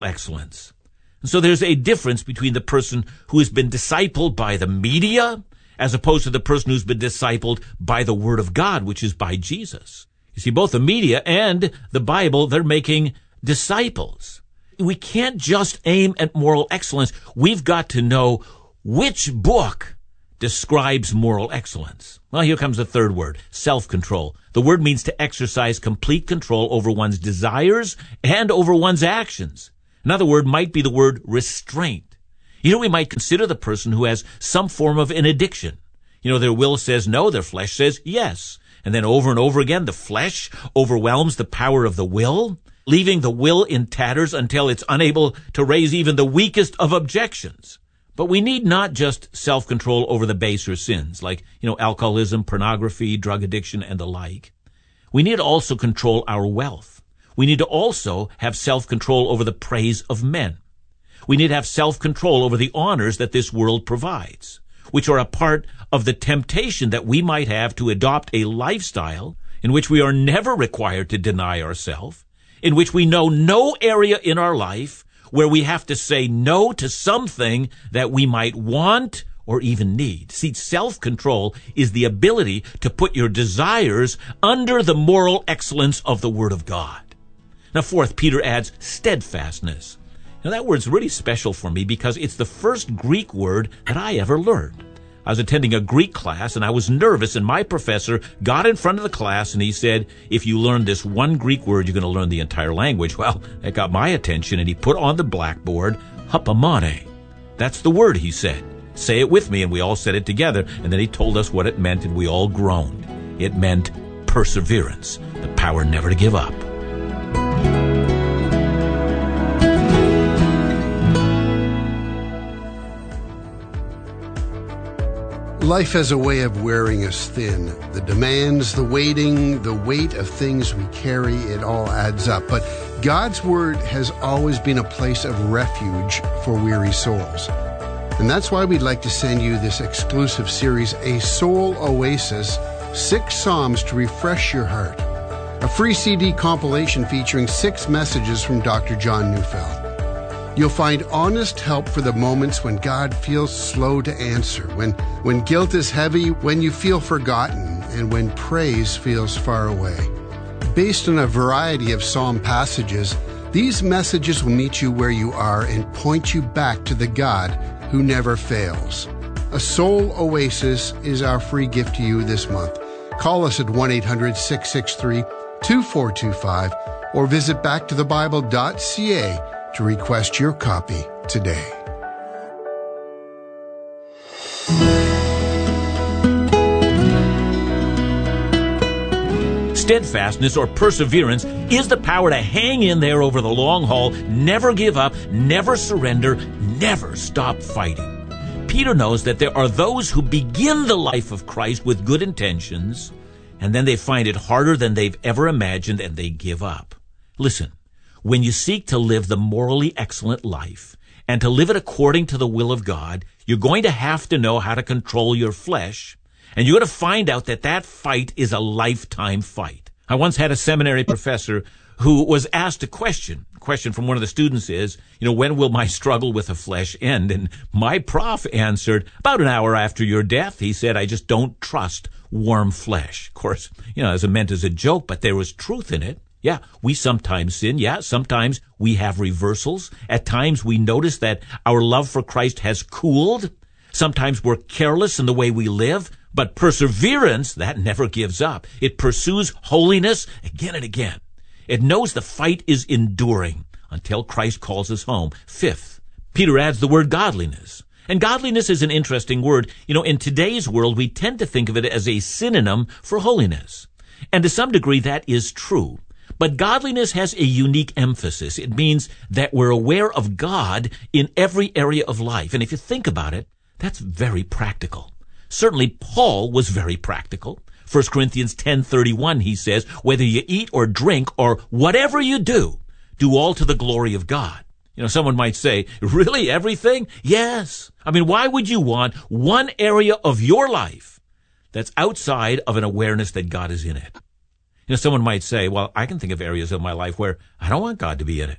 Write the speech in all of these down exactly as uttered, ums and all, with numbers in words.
excellence. And so there's a difference between the person who has been discipled by the media as opposed to the person who's been discipled by the Word of God, which is by Jesus. You see, both the media and the Bible, they're making disciples. We can't just aim at moral excellence. We've got to know which book describes moral excellence. Well, here comes the third word, self-control. The word means to exercise complete control over one's desires and over one's actions. Another word might be the word restraint. Here we might consider the person who has some form of an addiction. You know, their will says no, their flesh says yes. And then over and over again, the flesh overwhelms the power of the will, leaving the will in tatters until it's unable to raise even the weakest of objections. But we need not just self-control over the baser sins, like, you know, alcoholism, pornography, drug addiction, and the like. We need to also control our wealth. We need to also have self-control over the praise of men. We need to have self-control over the honors that this world provides, which are a part of the temptation that we might have to adopt a lifestyle in which we are never required to deny ourselves, in which we know no area in our life where we have to say no to something that we might want or even need. See, self-control is the ability to put your desires under the moral excellence of the Word of God. Now, fourth, Peter adds steadfastness. Now, that word's really special for me because it's the first Greek word that I ever learned. I was attending a Greek class, and I was nervous, and my professor got in front of the class, and he said, if you learn this one Greek word, you're going to learn the entire language. Well, that got my attention, and he put on the blackboard, hupomone. That's the word, he said. Say it with me, and we all said it together, and then he told us what it meant, and we all groaned. It meant perseverance, the power never to give up. Life has a way of wearing us thin. The demands, the waiting, the weight of things we carry, it all adds up. But God's Word has always been a place of refuge for weary souls. And that's why we'd like to send you this exclusive series, A Soul Oasis, Six Psalms to Refresh Your Heart. A free C D compilation featuring six messages from Doctor John Neufeld. You'll find honest help for the moments when God feels slow to answer, when, when guilt is heavy, when you feel forgotten, and when praise feels far away. Based on a variety of psalm passages, these messages will meet you where you are and point you back to the God who never fails. A Soul Oasis is our free gift to you this month. Call us at one eight hundred, six six three, two four two five or visit back to the bible dot c a to request your copy today. Steadfastness or perseverance is the power to hang in there over the long haul, never give up, never surrender, never stop fighting. Peter knows that there are those who begin the life of Christ with good intentions, and then they find it harder than they've ever imagined, and they give up. Listen. When you seek to live the morally excellent life and to live it according to the will of God, you're going to have to know how to control your flesh, and you're going to find out that that fight is a lifetime fight. I once had a seminary professor who was asked a question. A question from one of the students is, you know, when will my struggle with the flesh end? And my prof answered, about an hour after your death. He said, I just don't trust warm flesh. Of course, you know, as meant as a joke, but there was truth in it. Yeah, we sometimes sin. Yeah, sometimes we have reversals. At times we notice that our love for Christ has cooled. Sometimes we're careless in the way we live. But perseverance, that never gives up. It pursues holiness again and again. It knows the fight is enduring until Christ calls us home. Fifth, Peter adds the word godliness. And godliness is an interesting word. You know, in today's world, we tend to think of it as a synonym for holiness. And to some degree, that is true. But godliness has a unique emphasis. It means that we're aware of God in every area of life. And if you think about it, that's very practical. Certainly, Paul was very practical. First Corinthians ten thirty-one, he says, whether you eat or drink or whatever you do, do all to the glory of God. You know, someone might say, really, everything? Yes. I mean, why would you want one area of your life that's outside of an awareness that God is in it? You know, someone might say, well, I can think of areas of my life where I don't want God to be in it.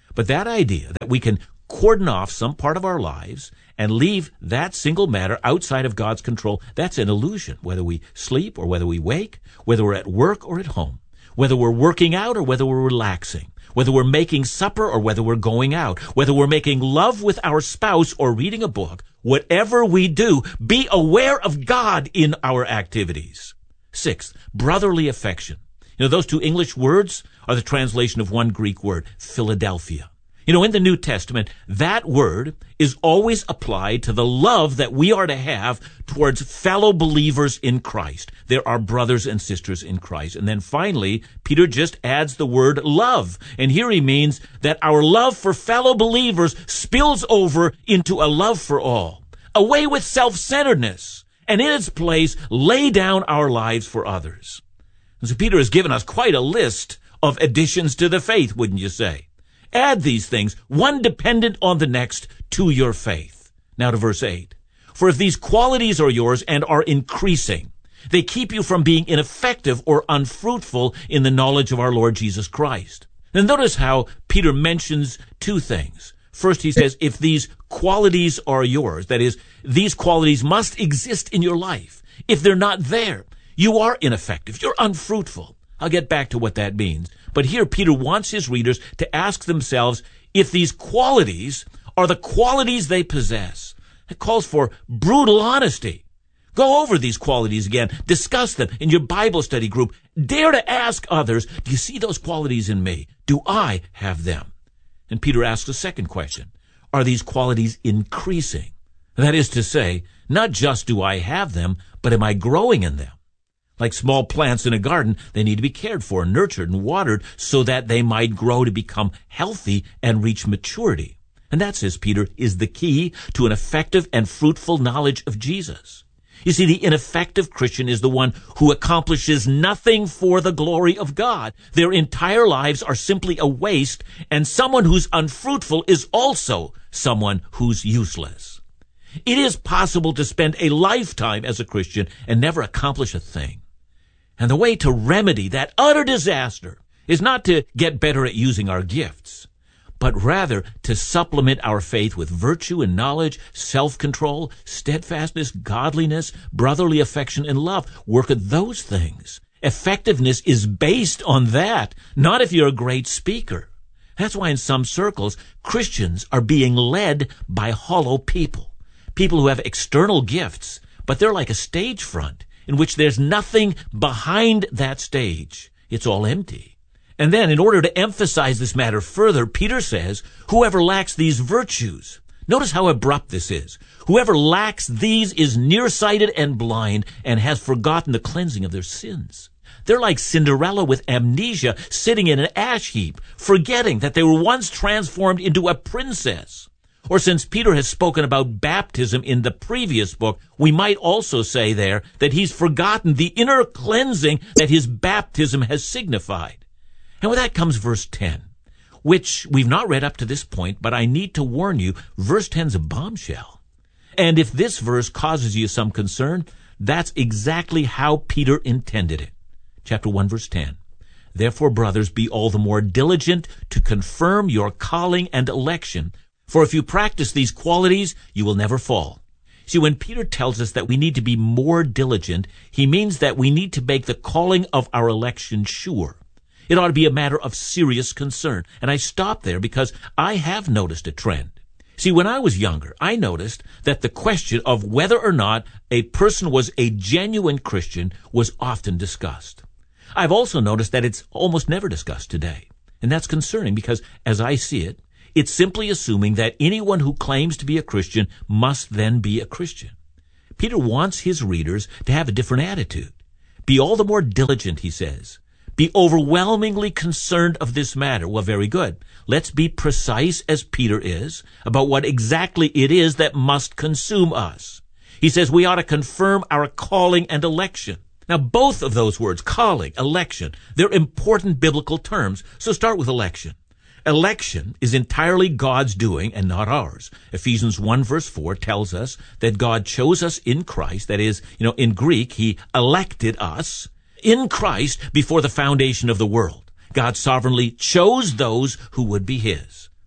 But that idea that we can cordon off some part of our lives and leave that single matter outside of God's control, that's an illusion, whether we sleep or whether we wake, whether we're at work or at home, whether we're working out or whether we're relaxing, whether we're making supper or whether we're going out, whether we're making love with our spouse or reading a book. Whatever we do, be aware of God in our activities. Sixth, brotherly affection. You know, those two English words are the translation of one Greek word, Philadelphia. You know, in the New Testament, that word is always applied to the love that we are to have towards fellow believers in Christ. There are brothers and sisters in Christ. And then finally, Peter just adds the word love. And here he means that our love for fellow believers spills over into a love for all. Away with self-centeredness, and in its place, lay down our lives for others. And so Peter has given us quite a list of additions to the faith, wouldn't you say? Add these things, one dependent on the next, to your faith. Now to verse eight. For if these qualities are yours and are increasing, they keep you from being ineffective or unfruitful in the knowledge of our Lord Jesus Christ. And notice how Peter mentions two things. First, he says, if these qualities are yours, that is, these qualities must exist in your life. If they're not there, you are ineffective. You're unfruitful. I'll get back to what that means. But here Peter wants his readers to ask themselves if these qualities are the qualities they possess. It calls for brutal honesty. Go over these qualities again. Discuss them in your Bible study group. Dare to ask others, do you see those qualities in me? Do I have them? And Peter asks a second question. Are these qualities increasing? That is to say, not just do I have them, but am I growing in them? Like small plants in a garden, they need to be cared for, nurtured, and watered so that they might grow to become healthy and reach maturity. And that, says Peter, is the key to an effective and fruitful knowledge of Jesus. You see, the ineffective Christian is the one who accomplishes nothing for the glory of God. Their entire lives are simply a waste, and someone who's unfruitful is also someone who's useless. It is possible to spend a lifetime as a Christian and never accomplish a thing. And the way to remedy that utter disaster is not to get better at using our gifts, but rather to supplement our faith with virtue and knowledge, self-control, steadfastness, godliness, brotherly affection, and love. Work at those things. Effectiveness is based on that, not if you're a great speaker. That's why in some circles, Christians are being led by hollow people. People who have external gifts, but they're like a stage front in which there's nothing behind that stage. It's all empty. And then, in order to emphasize this matter further, Peter says, whoever lacks these virtues, notice how abrupt this is. Whoever lacks these is nearsighted and blind and has forgotten the cleansing of their sins. They're like Cinderella with amnesia, sitting in an ash heap, forgetting that they were once transformed into a princess. Or since Peter has spoken about baptism in the previous book, we might also say there that he's forgotten the inner cleansing that his baptism has signified. And with that comes verse ten, which we've not read up to this point, but I need to warn you, verse ten's a bombshell. And if this verse causes you some concern, that's exactly how Peter intended it. Chapter one, verse ten. Therefore, brothers, be all the more diligent to confirm your calling and election. For if you practice these qualities, you will never fall. See, when Peter tells us that we need to be more diligent, he means that we need to make the calling of our election sure. It ought to be a matter of serious concern. And I stop there because I have noticed a trend. See, when I was younger, I noticed that the question of whether or not a person was a genuine Christian was often discussed. I've also noticed that it's almost never discussed today. And that's concerning because, as I see it, it's simply assuming that anyone who claims to be a Christian must then be a Christian. Peter wants his readers to have a different attitude. Be all the more diligent, he says. Be overwhelmingly concerned of this matter. Well, very good. Let's be precise, as Peter is, about what exactly it is that must consume us. He says we ought to confirm our calling and election. Now, both of those words, calling, election, they're important biblical terms. So start with election. Election is entirely God's doing and not ours. Ephesians one verse four tells us that God chose us in Christ. That is, you know, in Greek, he elected us in Christ before the foundation of the world. God sovereignly chose those who would be his.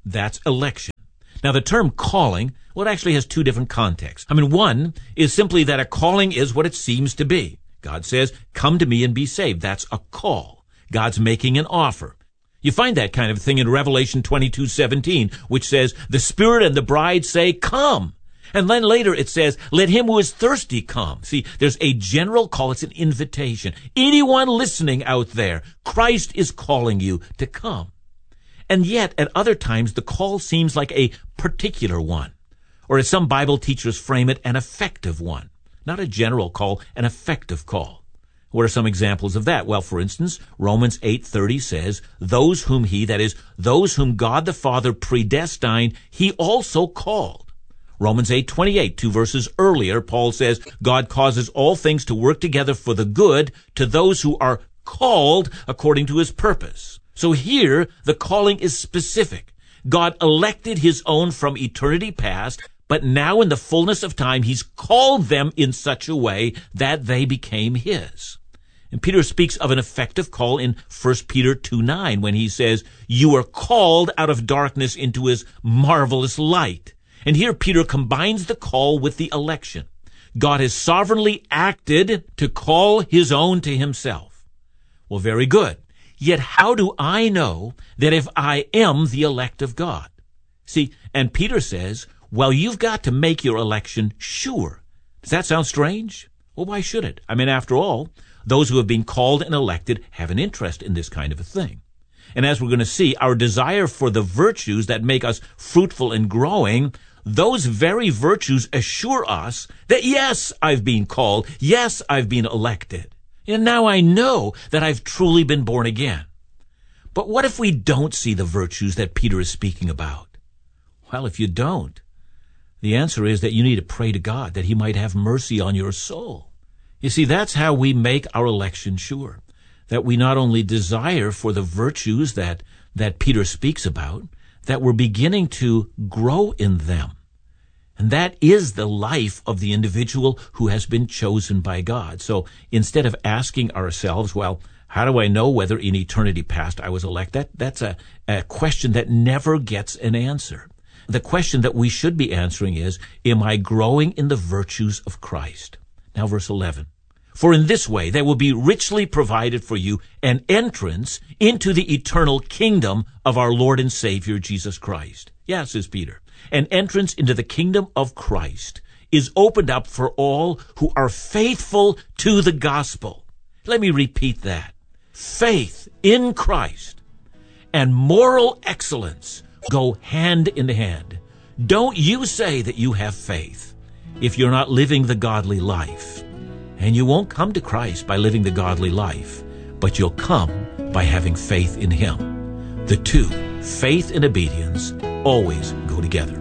That's election. Now, the term calling, well, it actually has two different contexts. I mean, one is simply that a calling is what it seems to be. God says, come to me and be saved. That's a call. God's making an offer. You find that kind of thing in Revelation twenty-two seventeen, which says, the Spirit and the bride say, come. And then later it says, let him who is thirsty come. See, there's a general call. It's an invitation. Anyone listening out there, Christ is calling you to come. And yet, at other times, the call seems like a particular one, or as some Bible teachers frame it, an effective one. Not a general call, an effective call. What are some examples of that? Well, for instance, Romans eight thirty says, those whom he, that is, those whom God the Father predestined, he also called. Romans eight twenty-eight, two verses earlier, Paul says, God causes all things to work together for the good to those who are called according to his purpose. So here, the calling is specific. God elected his own from eternity past, but now in the fullness of time, he's called them in such a way that they became his. And Peter speaks of an effective call in First Peter two nine when he says, you are called out of darkness into his marvelous light. And here Peter combines the call with the election. God has sovereignly acted to call his own to himself. Well, very good. Yet how do I know that if I am the elect of God? See, and Peter says, well, you've got to make your election sure. Does that sound strange? Well, why should it? I mean, after all, those who have been called and elected have an interest in this kind of a thing. And as we're going to see, our desire for the virtues that make us fruitful and growing, those very virtues assure us that, yes, I've been called. Yes, I've been elected. And now I know that I've truly been born again. But what if we don't see the virtues that Peter is speaking about? Well, if you don't, the answer is that you need to pray to God that he might have mercy on your soul. You see, that's how we make our election sure, that we not only desire for the virtues that, that Peter speaks about, that we're beginning to grow in them. And that is the life of the individual who has been chosen by God. So instead of asking ourselves, well, how do I know whether in eternity past I was elected? That, that's a, a question that never gets an answer. The question that we should be answering is, am I growing in the virtues of Christ? Now verse eleven. For in this way there will be richly provided for you an entrance into the eternal kingdom of our Lord and Savior Jesus Christ. Yeah, says Peter. An entrance into the kingdom of Christ is opened up for all who are faithful to the gospel. Let me repeat that. Faith in Christ and moral excellence go hand in hand. Don't you say that you have faith if you're not living the godly life. And you won't come to Christ by living the godly life, but you'll come by having faith in him. The two, faith and obedience, always go together.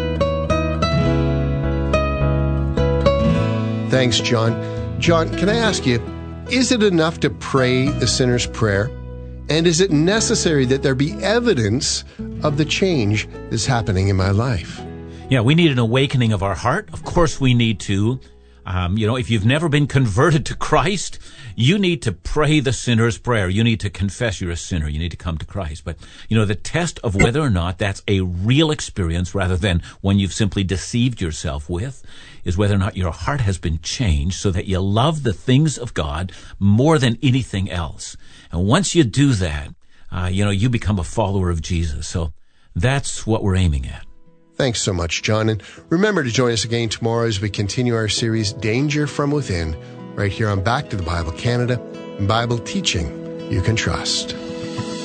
Thanks, John. John, can I ask you, is it enough to pray the sinner's prayer? And is it necessary that there be evidence of the change that's happening in my life? Yeah, we need an awakening of our heart. Of course we need to. Um, you know, if you've never been converted to Christ, you need to pray the sinner's prayer. You need to confess you're a sinner. You need to come to Christ. But, you know, the test of whether or not that's a real experience rather than one you've simply deceived yourself with is whether or not your heart has been changed so that you love the things of God more than anything else. And once you do that, uh, you know, you become a follower of Jesus. So that's what we're aiming at. Thanks so much, John. And remember to join us again tomorrow as we continue our series, Danger from Within, right here on Back to the Bible Canada, Bible teaching you can trust.